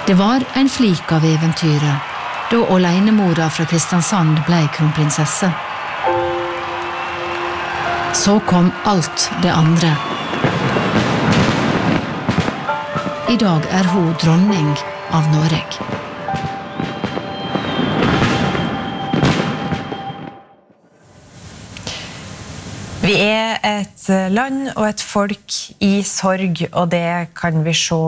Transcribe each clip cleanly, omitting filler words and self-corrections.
Det var en flik av eventyret, da alenemora fra Kristiansand ble kronprinsesse. Så kom alt det andre. I dag er hun dronning av Norge. Vi et land og et folk i sorg, og det kan vi se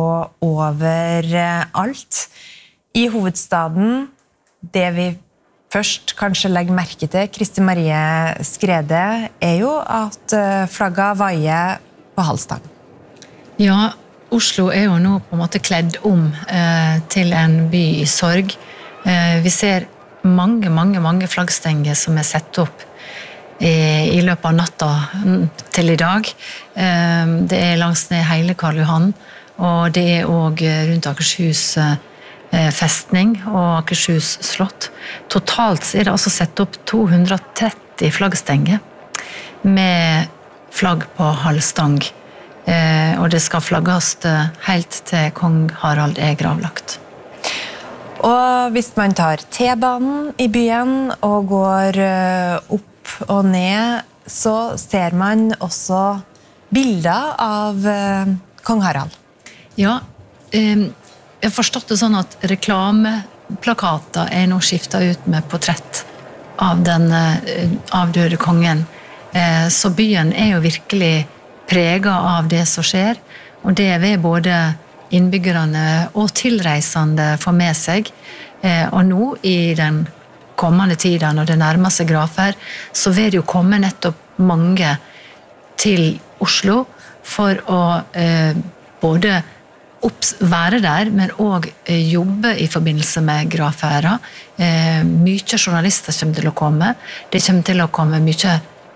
overalt. I hovedstaden, det vi først kanskje legger merke til, Kristi Marie Skrede, jo at flagget vaier på halvstang. Ja, Oslo jo nå på en måte kledd om til en by i sorg. Vi ser mange flaggstenger som sett opp i løpet av natta til i dag. Det langs ned hele Karl Johan, og det også rundt Akershus festning og Akershus slott. Totalt det altså sett opp 230 flaggstenger med flagg på halvstang, og det skal flagges helt til kong Harald gravlagt. Og hvis man tar T-banen i byen og går opp og ned, så ser man også bilder av kong Harald. Ja, jeg har forstått det sånn at reklameplakater nå skiftet ut med portrett av den avdøde kongen. Så byen jo virkelig preget av det som skjer, og det vil både innbyggerne og tilreisende få med seg. Og nå i den kommende tiden, når det nærmer seg grafer, så vil det jo komme nettopp mange til Oslo for å både være der, men også jobbe i forbindelse med gravferda. Mye journalister kommer til å komme. Det kommer til å komme mye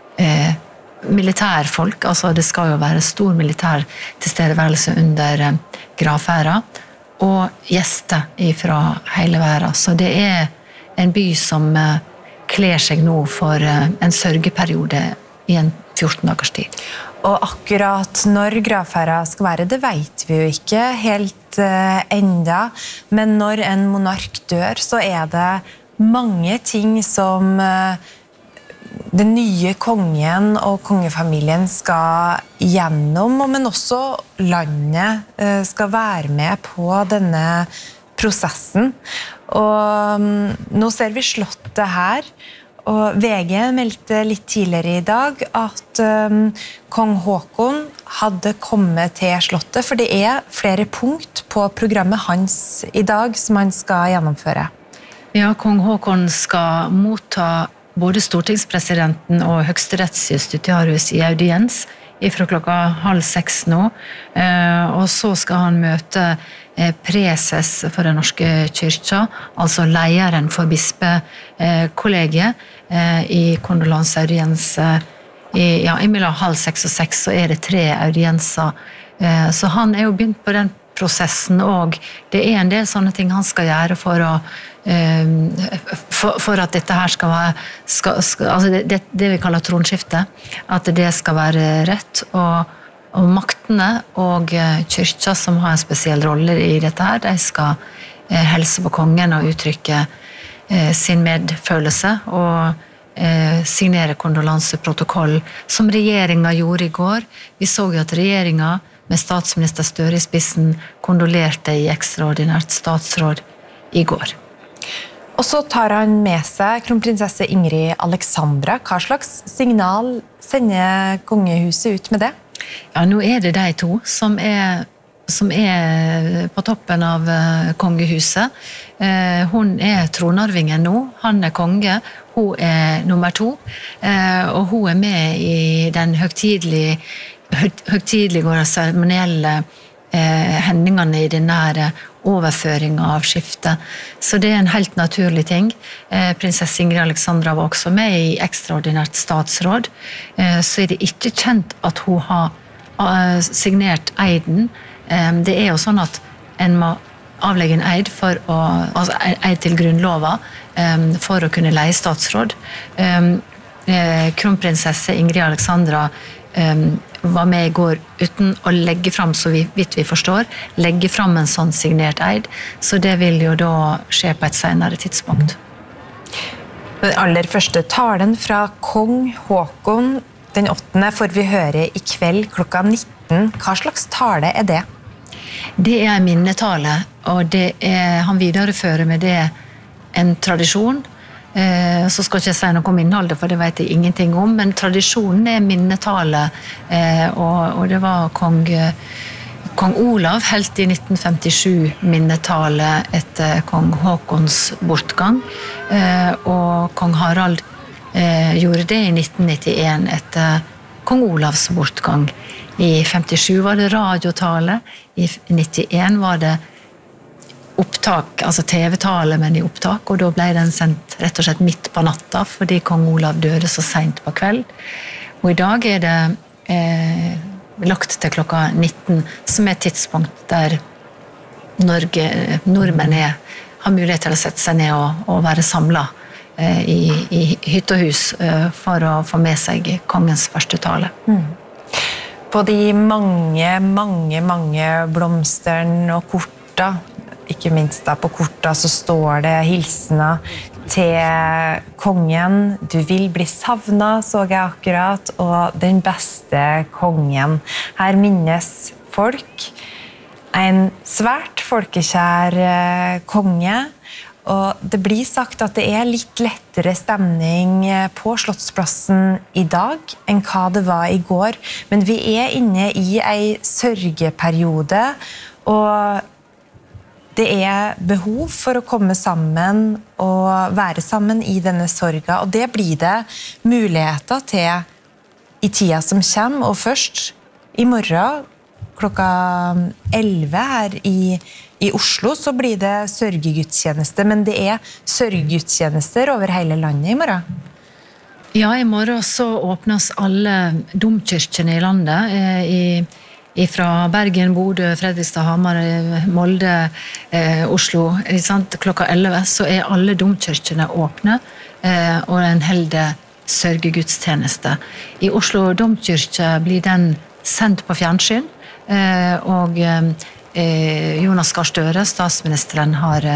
militærfolk, altså det skal jo være stor militær tilstedeværelse under gravferda, og gjester fra hele verden. Så det en by som kler seg nå for en sørgeperiode i en 14 dagers tid. Og akkurat når gravferda skal være, det vet vi jo ikke helt enda, men når en monark dør, så det mange ting som den nye kongen og kongefamilien skal gjennom, men også landet skal være med på denne prosessen. Og nå ser vi slottet her, og VG meldte litt tidligere i dag at kong Håkon hadde kommet til slottet, for det flere punkt på programmet hans i dag som han skal gjennomføre. Ja, kong Håkon skal motta både stortingspresidenten og høyesterettsjustitiarius i audiens fra 5:30 nå, og så skal han møte preses for den norske kyrkja, altså lederen for bispekollegiet i kondolanseaudiens mellom 5:30 og 6 så det 3 audienser, så han jo begynt på den prosessen, og det en del sånne ting han skal gjøre for at dette her skal være altså det vi kaller tronskifte, at det skal være rett, og maktene og kyrkja som har en spesiell rolle i dette her, de skal helse på kongen og uttrykke sin medfølelse og signere kondolanseprotokoll som regjeringen gjorde i går. Vi så jo at regjeringen med statsminister Støre i spissen kondolerte i ekstraordinært statsråd i går. Og så tar han med seg kronprinsesse Ingrid Alexandra. Hva slags signal sender kongehuset ut med det? Ja, nå det de to som på toppen av kongehuset. Hun tronarvingen nå, han konge, hun nummer 2, og hun med i den høgtidelige og seremonielle hendingene i den nære overføringen av skiftet. Så det en helt naturlig ting. Prinsesse Ingrid Alexandra var også med i ekstraordinært statsråd, så det ikke kjent at hun har signert eiden. Det jo sånn at en må avlegge en eid altså eid til grunnlova for å kunne leie statsråd. Kronprinsesse Ingrid Alexandra var med I går uten å legge frem, så vidt vi forstår, legge frem en sånn signert eid, så det vil jo da skje på et senere tidspunkt. Den aller første talen fra kong Håkon den 8. får vi høre I kveld klokka 19. Hva slags tale det? Det en minnetale, og han viderefører med det en tradisjon. Så skal ikke jeg si noe om innholdet, for det vet jeg ingenting om, men tradisjonen minnetale, og det var kong Olav helt I 1957 minnetale etter kong Håkons bortgang, og kong Harald gjorde det I 1991 etter kong Olavs bortgang. I 57 var det radiotale, I 91 var det opptak, altså TV-tale, men I opptak, og da ble den sendt rett og slett midt på natta, fordi kong Olav døde så sent på kveld. Og I dag det lagt til klokka 19, som et tidspunkt der nordmenn har mulighet til å sette seg ned og være samlet I hytte og hus for å få med seg kongens første tale. På de mange blomsterne og korta, ikke minst da på korta, så står det hilsener til kongen. Du vil bli savnet, så jeg akkurat, og den beste kongen. Her minnes folk en svært folkekjær konge, og det blir sagt at det litt lettere stemning på Slottsplassen I dag enn hva det var I går, men vi inne I en sørgeperiode, og det behov for å komme sammen og være sammen I denne sorga, og det blir det muligheter til I tida som kommer, og først I morgen klokka 11 her I Oslo, så blir det sørgegudstjeneste, men det sørgegudstjenester over hele landet I morgen. Ja, I morgen så åpnes alle domkirkene I landet, fra Bergen, Bodø, Fredrikstad, Hamar, Molde, Oslo, klokka 11, så alle domkirkene åpne, og en helde sørgegudstjeneste. I Oslo domkirke blir den sendt på fjernsyn, og Jonas Gahr Støre, statsministeren, har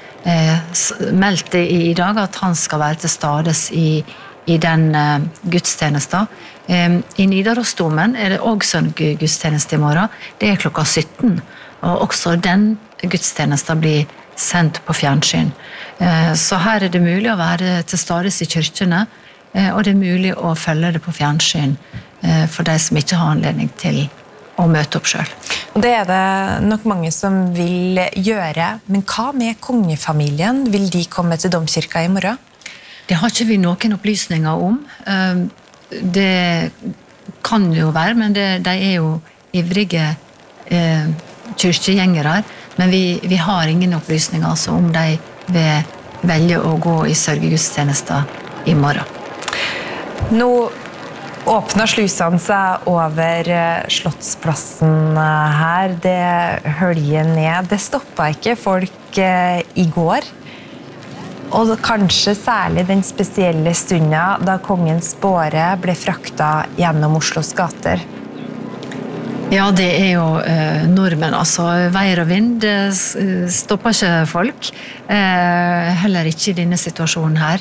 meldt I dag at han skal være til stades I den gudstjenesten. I Nidarosdomen det også en gudstjeneste I morgen. Det klokka 17, og også den gudstjenesten blir sendt på fjernsyn. Så her det mulig å være til stades I kirkene, og det mulig å følge det på fjernsyn for de som ikke har anledning til å møte opp selv. Og det det nok mange som vil gjøre, men hva med kongefamilien? Vil de komme til domkirka I morgen? Det har ikke vi noen opplysninger om. Det kan jo være, men de jo ivrige kyrkjegjengere, men vi har ingen opplysninger altså, om de vil velge å gå I sørgegudstjenester I morgen. Nå åpner slusene seg over Slottsplassen her. Det høljer ned. Det stoppet ikke folk I går. Og kanskje særlig den spesielle stunden da kongens båre ble fraktet gjennom Oslos gater. Ja, det jo nordmenn, altså. Veier og vind stopper ikke folk. Heller ikke I denne situasjonen her.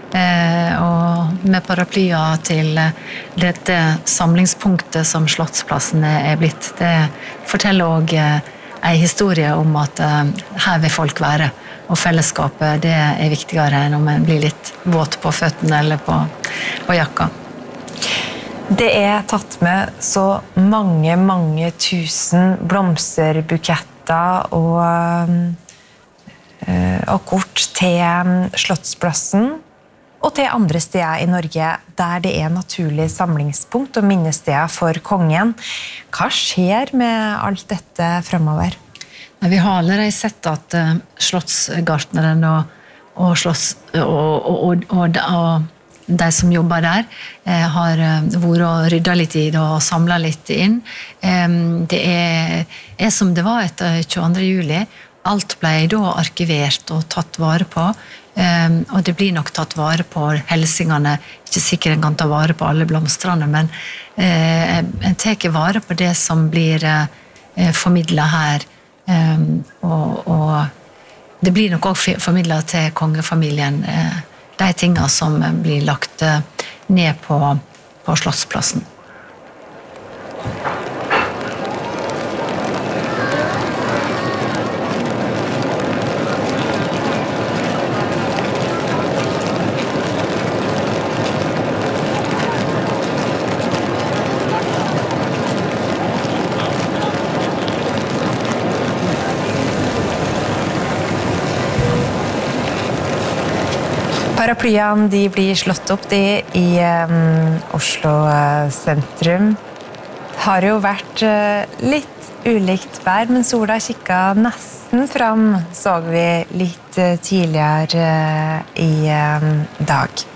Og med paraplyer til dette samlingspunktet som Slottsplassen blitt. Det forteller også en historie om at her vil folk være. Og fellesskapet, det viktigere enn om en blir litt våt på føttene eller på jakka. Det tatt med så mange tusen blomsterbuketter og kort til Slottsplassen og til andre steder I Norge der det naturlig samlingspunkt og minnesteder for kongen. Hva skjer med alt dette fremover? Vi har allerede sett at slottsgartneren og de som jobber der har vært og ryddet litt I det og samlet litt inn. Det som det var etter 22. juli, alt ble da arkivert og tatt vare på, og det blir nok tatt vare på helsingene, ikke sikkert en kan ta vare på alle blomstrene, men en tar vare på det som blir formidlet her, og det blir nok også formidlet til kongefamilien, de tingene som blir lagt ned på Slottsplassen. Paraplyene de blir slått opp i Oslo sentrum. Har jo vært litt ulikt vær, men sola kikket nesten fram, så vi litt tidligere i dag.